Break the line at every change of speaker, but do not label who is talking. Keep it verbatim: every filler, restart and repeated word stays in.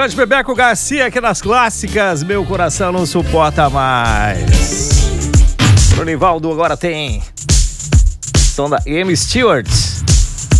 grande Bebeco Garcia aqui nas clássicas. Meu coração não suporta mais. O Nivaldo agora tem som da Amy Stewart.